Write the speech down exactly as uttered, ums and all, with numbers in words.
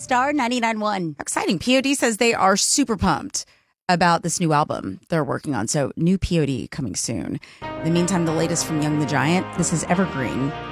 Star ninety-nine point one. Exciting. P O D says they are super pumped about this new album they're working on. So new P O D coming soon. In the meantime, the latest from Young the Giant. This is Evergreen